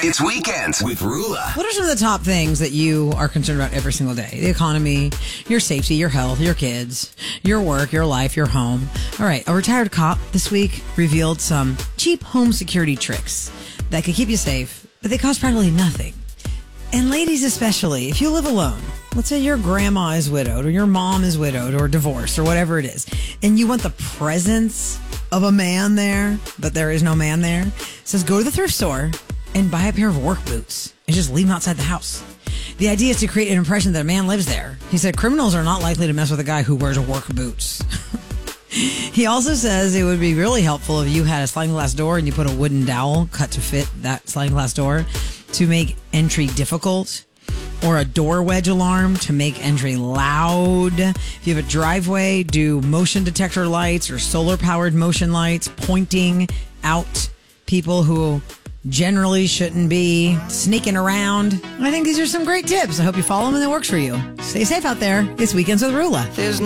It's Weekends with Rula. What are some of the top things that you are concerned about every single day? The economy, your safety, your health, your kids, your work, your life, your home. All right, a retired cop this week revealed some cheap home security tricks that could keep you safe, but they cost practically nothing. And ladies especially, if you live alone, let's say your grandma is widowed or your mom is widowed or divorced or whatever it is, and you want the presence of a man there, but there is no man there, it says go to the thrift store and buy a pair of work boots and just leave them outside the house. The idea is to create an impression that a man lives there. He said criminals are not likely to mess with a guy who wears work boots. He also says it would be really helpful if you had a sliding glass door and you put a wooden dowel cut to fit that sliding glass door to make entry difficult, or a door wedge alarm to make entry loud. If you have a driveway, do motion detector lights or solar powered motion lights pointing out people who generally shouldn't be sneaking around. I think these are some great tips. I hope you follow them and it works for you. Stay safe out there. It's Weekends with Rula.